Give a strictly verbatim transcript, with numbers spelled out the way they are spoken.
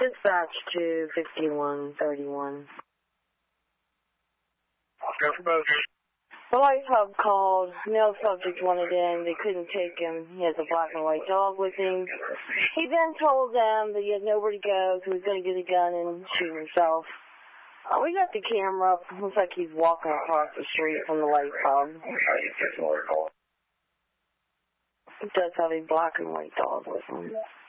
Dispatch to fifty-one thirty-one. Go for both. The Life Hub called. Male subject wanted in. They couldn't take him. He has a black and white dog with him. He then told them that he had nowhere to go, so he was going to get a gun and shoot himself. Uh, we got the camera up. Looks like he's walking across the street from the Life Hub. He does have a black and white dog with him.